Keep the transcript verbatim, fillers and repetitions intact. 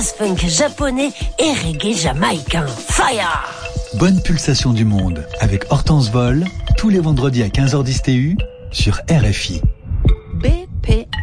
Funk japonais et reggae jamaïcain. Fire! Bonne pulsation du monde avec Hortense Vol, tous les vendredis à quinze heures dix T U sur R F I. B P